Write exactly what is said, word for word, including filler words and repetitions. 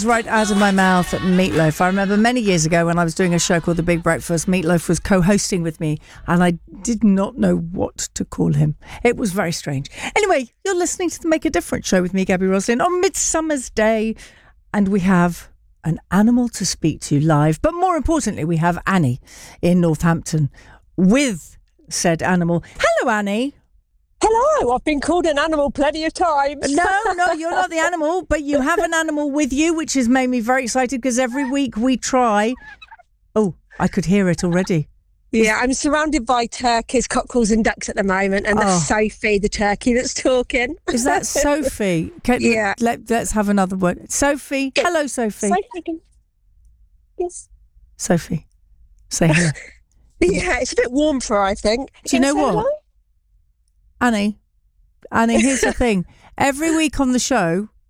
Right out of my mouth at Meatloaf. I remember many years ago when I was doing a show called The Big Breakfast, Meatloaf was co-hosting with me and I did not know what to call him. It was very strange. Anyway, you're listening to the Make a Difference show with me, Gabby Roslin, on Midsummer's Day, and we have an animal to speak to live, but more importantly, we have Annie in Northampton with said animal. Hello, Annie. Hello, I've been called an animal plenty of times. No, no, you're not the animal, but you have an animal with you, which has made me very excited because every week we try. Oh, I could hear it already. Yeah, I'm surrounded by turkeys, cockles and ducks at the moment, and that's Oh. Sophie, the turkey that's talking. Is that Sophie? Can, Yeah. Let, let's have another word. Sophie. Yes. Hello, Sophie. Sophie. Yes. Sophie. Say hello. Yeah, it's a bit warm for her, I think. Do you know Say what? hello? Annie, Annie, here's the thing. Every week on the show,